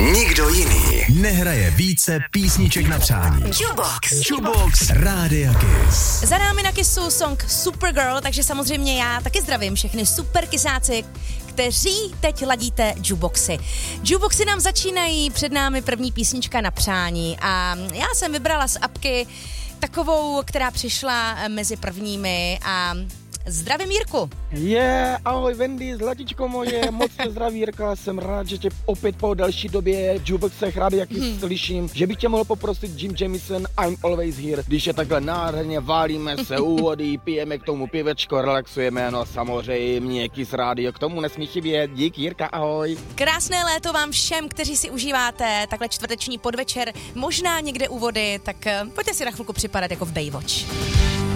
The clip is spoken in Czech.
Nikdo jiný nehraje více písniček na přání. Jukebox Rádia Kiss. Za námi na Kissu song Supergirl, takže samozřejmě já taky zdravím všechny superkysáci, kteří teď ladíte jukeboxy. Jukeboxy nám začínají, před námi první písnička na přání a já jsem vybrala z apky takovou, která přišla mezi prvními a zdravím Jirku. Ahoj Wendy, zlatičko moje, moc tě zdraví Jirka, jsem rád, že tě opět po další době v jukeboxech rádi jaký slyším, že bych tě mohl poprosit Jim Jamison, I'm Always Here, když je takhle nádherně, válíme se u vody, pijeme k tomu pivečko, relaxujeme, no samozřejmě Kiss Radio, k tomu nesmí chybět, díky Jirka, ahoj. Krásné léto vám všem, kteří si užíváte takhle čtvrteční podvečer, možná někde u vody, tak pojďte si na chvilku připadat jako v Baywatch.